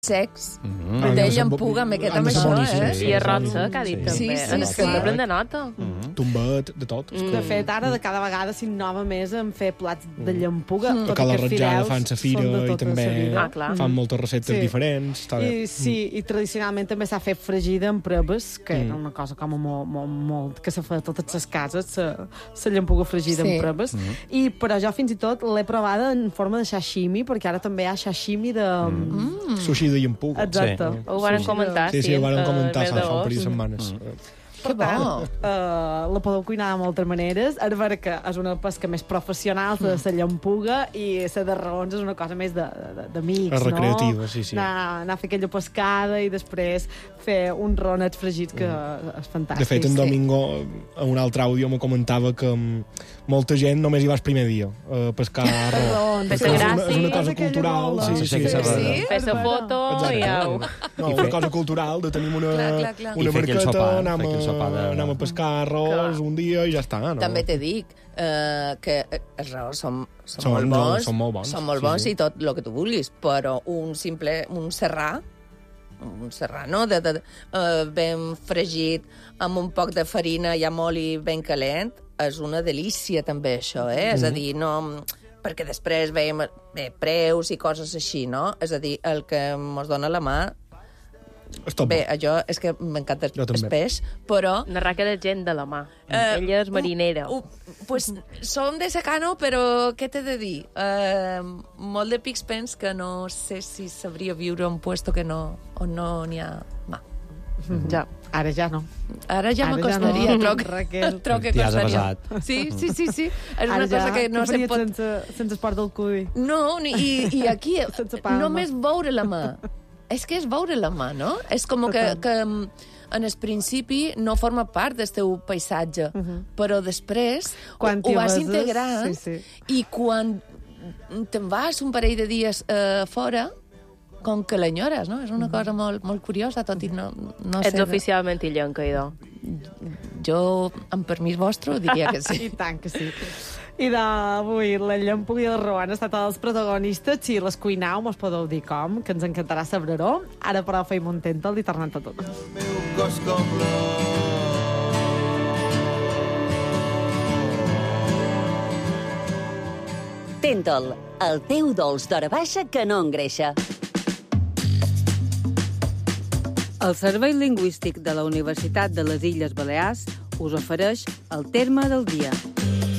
secs de llampuga, m'he quedat amb això, I arròs sec, ha dit també. És que hem de prendre nota. Tombet, de tot. De fet, ara de cada vegada s'innova més en fer plats de llampuga. A Cala Ratjada fan sa fira i també fan moltes receptes diferents. I tradicionalment també s'ha fet fregida amb preves, que era una cosa com molt que se fa a totes les cases, la llampuga fregida amb preves. Però jo fins i tot l'he provada en forma de sashimi, perquè ara també hi ha sashimi de... Sushi de llampuga. Exacte. Ho van comentar, sí. Sí, ho van comentar fa un parell de setmanes. Per tant, la podeu cuinar de moltes maneres. És vera que és una pesca més professional, la de la llampuga, i la de raons és una cosa més d'amics, no? Recreativa, sí. Anar a fer aquella pescada i després fer uns ronets fregits, que és fantàstic. De fet, en Domingo, a un altre àudio, me comentava que molta gent només hi va el primer dia a pescar arròs. És una cosa cultural. Sí? Fer la foto i au. No, una cosa cultural, de tenir una barqueta, anem a pescar arròs un dia i ja està. També te dic que els arròs són molt bons i tot el que tu vulguis, però un serrà, no? Ben fregit, amb un poc de farina i amb oli ben calent, és una delícia també això, És a dir, no... Perquè després veiem preus i coses així, no? És a dir, el que mos dona la mà... Bé, allò és que m'encanta el peix, però... Narrar que de gent de la mà. Ella és marinera. Pues som de secano, però què t'he de dir? Molt de pics pens que no sé si sabria viure en un puesto on no n'hi ha mà. Ja, ara ja no. Ara ja m'acostaria, troc que costaria. Sí. És una cosa que no se pot... Sense esport del cuy. No, i aquí només veure la mà. És que és veure la mà, no? És com que en el principi no forma part del teu paisatge, però després ho vas integrant i quan te'n vas un parell de dies fora, com que l'enyores, no? És una cosa molt, molt curiosa, tot i no sé... Ets oficialment illenca, idò. Jo, amb permís vostre, diria que sí. I tant que sí. I d'avui la llampuga i el Roan han estat els protagonistes. Si les cuinau, mos podeu dir com, que ens encantarà saber-ho. Ara, però, feim un tèntal i tornem a tot. El meu cos com Tèntal, el teu dolç d'hora baixa que no engreixa. El Servei Lingüístic de la Universitat de les Illes Balears us ofereix el terme del dia.